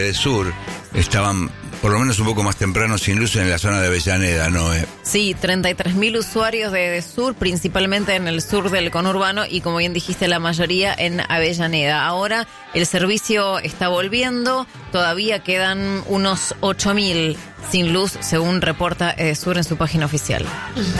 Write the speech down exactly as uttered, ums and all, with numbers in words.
Edesur estaban por lo menos un poco más temprano sin luz en la zona de Avellaneda, ¿no? Eh, Sí, treinta y tres mil usuarios de Edesur, principalmente en el sur del conurbano y, como bien dijiste, la mayoría en Avellaneda. Ahora el servicio está volviendo, todavía quedan unos ocho mil sin luz, según reporta Edesur en su página oficial.